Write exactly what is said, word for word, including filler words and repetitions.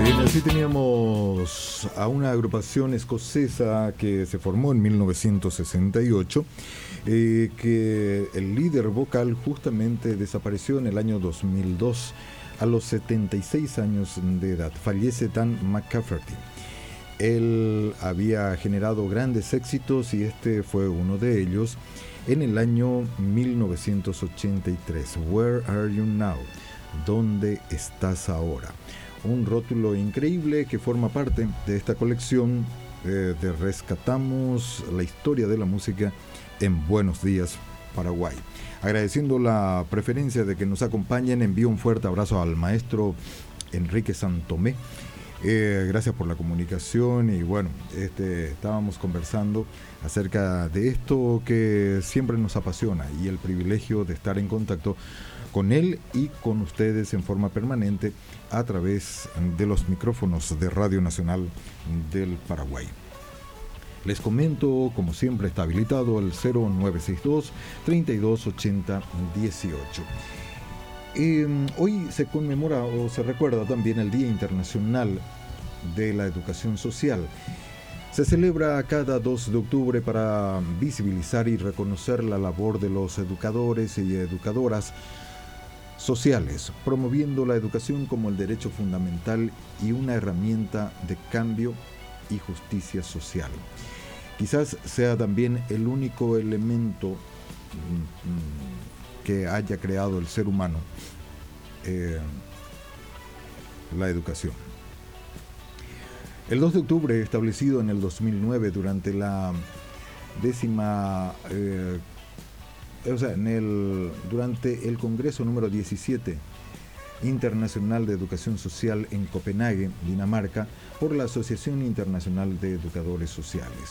Bien, así teníamos a una agrupación escocesa que se formó en mil novecientos sesenta y ocho, eh, que el líder vocal justamente desapareció en el año dos mil dos a los setenta y seis años de edad. Fallece Dan McCafferty. Él había generado grandes éxitos y este fue uno de ellos en el año mil novecientos ochenta y tres. Where Are You Now? ¿Dónde estás ahora? Un rótulo increíble que forma parte de esta colección eh, de Rescatamos la historia de la música en Buenos Días, Paraguay. Agradeciendo la preferencia de que nos acompañen, envío un fuerte abrazo al maestro Enrique Santomé. Eh, gracias por la comunicación y bueno, este, estábamos conversando acerca de esto que siempre nos apasiona y el privilegio de estar en contacto con él y con ustedes en forma permanente a través de los micrófonos de Radio Nacional del Paraguay. Les comento, como siempre está habilitado el cero nueve seis dos, treinta y dos ochenta dieciocho. Eh, hoy se conmemora o se recuerda también el Día Internacional de la Educación Social. Se celebra cada dos de octubre para visibilizar y reconocer la labor de los educadores y educadoras sociales, promoviendo la educación como el derecho fundamental y una herramienta de cambio y justicia social. Quizás sea también el único elemento mm, que haya creado el ser humano, eh, la educación. El dos de octubre, establecido en el dos mil nueve durante la décima, eh, o sea, en el, durante el Congreso número diecisiete Internacional de Educación Social en Copenhague, Dinamarca, por la Asociación Internacional de Educadores Sociales.